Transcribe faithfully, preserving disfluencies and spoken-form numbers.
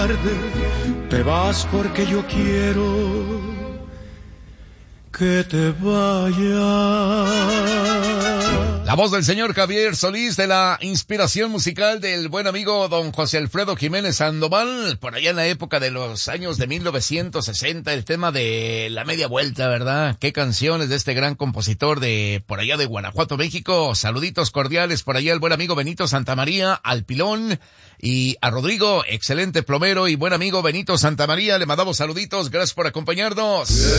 Te vas porque yo quiero que te vayas. La voz del señor Javier Solís, de la inspiración musical del buen amigo don José Alfredo Jiménez Sandoval, por allá en la época de los años de mil novecientos sesenta, el tema de La Media Vuelta, ¿verdad? Qué canciones de este gran compositor de por allá de Guanajuato, México. Saluditos cordiales por allá al buen amigo Benito Santamaría, al Pilón, y a Rodrigo, excelente plomero y buen amigo Benito Santamaría. Le mandamos saluditos, gracias por acompañarnos.